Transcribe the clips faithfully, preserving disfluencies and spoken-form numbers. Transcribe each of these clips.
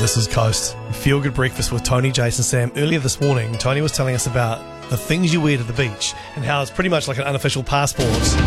This is Coast. Feel Good Breakfast with Tony, Jason, Sam. Earlier this morning, Tony was telling us about the things you wear to the beach and how it's pretty much like an unofficial passport.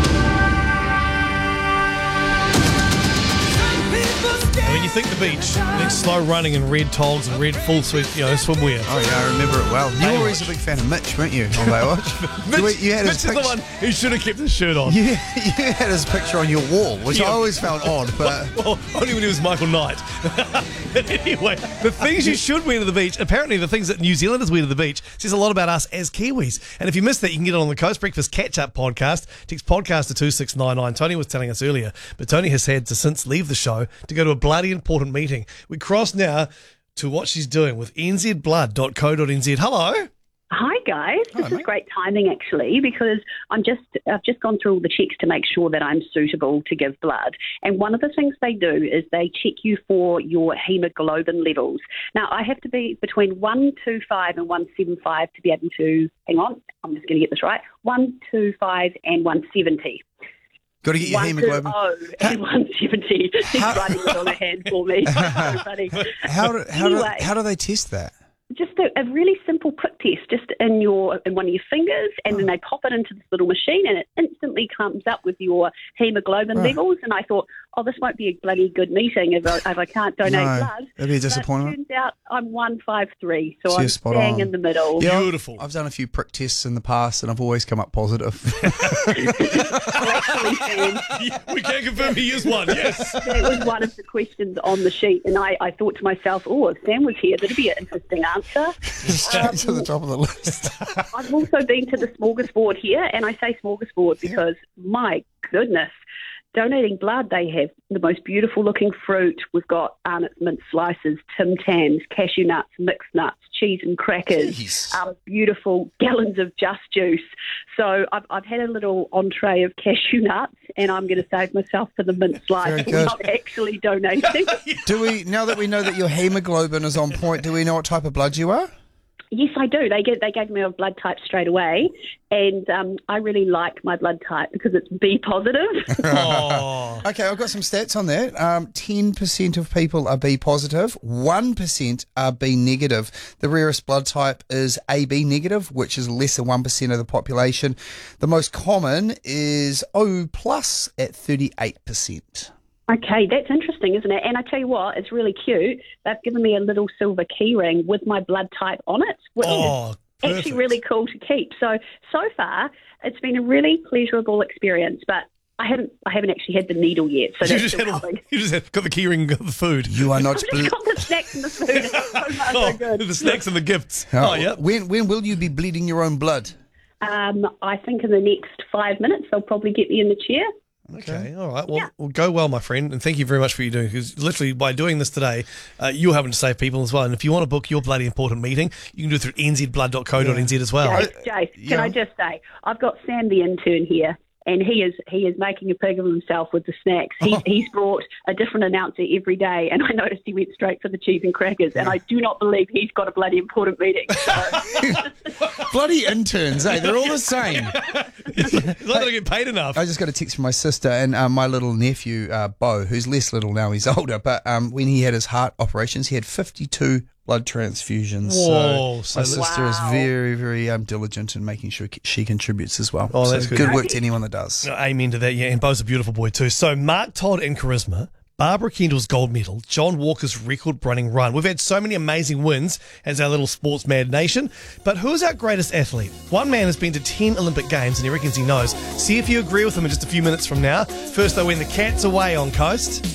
When you think the beach, think slow running and red togs and red full suit, you know, swimwear. Oh yeah, I remember it well. You were always a big fan of Mitch, weren't you, on Baywatch? Mitch, you had Mitch his is pic- the one who should have kept his shirt on. You, you had his picture on your wall, which Yeah. I always found odd, but... Well, only when he was Michael Knight. But anyway, the things you should wear to the beach, apparently the things that New Zealanders wear to the beach, says a lot about us as Kiwis. And if you missed that, you can get it on the Coast Breakfast Catch-Up podcast. Text podcast to two six nine nine. Tony was telling us earlier, but Tony has had to since leave the show to go to a bloody important meeting. We cross now to what she's doing with n z blood dot co dot n z. Hello. Hi guys, this Hello, is mate. great timing actually because I'm just I've just gone through all the checks to make sure that I'm suitable to give blood. And one of the things they do is they check you for your hemoglobin levels. Now I have to be between one twenty-five and one seventy-five to be able to hang on, I'm just going to get this right. one twenty-five and one seventy. Got to get your hemoglobin. one twenty and one seventy. She's writing it on her hand for me. So funny. How do, how, Anyway. do, how do they test that? Just a, a really simple prick test, just in your in one of your fingers, and then they pop it into this little machine, and it instantly comes up with your hemoglobin Right. levels. And I thought, oh, this won't be a bloody good meeting if I, if I can't donate No, blood. it'd be a But disappointment. it turns out I'm one fifty-three, so So I'm you're spot staying on. in the middle. Yeah, Beautiful. I've done a few prick tests in the past, and I've always come up positive. Actually, Sam, We can confirm he is one, yes. that was one of the questions on the sheet, and I, I thought to myself, oh, if Sam was here, that'd be an interesting answer. Straight to the top of the list. I've also been to the smorgasbord here, and I say smorgasbord because, my goodness, donating blood, they have the most beautiful looking fruit. We've got Arnott's mint slices, Tim Tams, cashew nuts, mixed nuts, cheese and crackers, Jeez. um, beautiful gallons of Just Juice. So I've, I've had a little entree of cashew nuts, and I'm going to save myself for the mint slice. Very I'm good. not actually donating. Do we, now that we know that your hemoglobin is on point, do we know what type of blood you are? Yes, I do. They get they gave me a blood type straight away, and um, I really like my blood type because it's B positive. Oh. Okay, I've got some stats on that. Um, ten percent of people are B positive, one percent are B negative. The rarest blood type is A B negative, which is less than one percent of the population. The most common is O plus at thirty-eight percent. Okay, that's interesting, isn't it? And I tell you what, it's really cute. They've given me a little silver key ring with my blood type on it, which Oh, is actually perfect. really cool to keep. So, so far, it's been a really pleasurable experience, but I haven't I haven't actually had the needle yet, so You that's just, still had all, coming. you just had, got the keyring and got the food. You are not... I've just got the snacks and the food. It's so far Oh, so good. the snacks and the gifts. Oh, Oh, yeah. When, when will you be bleeding your own blood? Um, I think in the next five minutes, they'll probably get me in the chair. Okay, all right. Well, Yeah. well, go well, my friend, and thank you very much for what you're doing, because literally by doing this today, uh, you're having to save people as well. And if you want to book your bloody important meeting, you can do it through n z blood dot co dot n z as well. Jace, Jace, can yeah. I just say, I've got Sam the intern here, and he is he is making a pig of himself with the snacks. He's, he's brought a different announcer every day, and I noticed he went straight for the cheese and crackers, and I do not believe he's got a bloody important meeting. So, Bloody interns, eh? They're all the same. He's not going to get paid enough. I just got a text from my sister and um, my little nephew, uh, Bo, who's less little now, he's older, but um, when he had his heart operations, he had fifty-two blood transfusions. Whoa, so my so sister Wow. is very, very um, diligent in making sure she contributes as well. Oh, So that's good. Good work to anyone that does. No, amen to that, yeah. And Bo's a beautiful boy too. So Mark Todd in charisma, Barbara Kendall's gold medal, John Walker's record running run. We've had so many amazing wins as our little sports mad nation. But who is our greatest athlete? One man has been to ten Olympic Games and he reckons he knows. See if you agree with him in just a few minutes from now. First though, when the cat's away on Coast.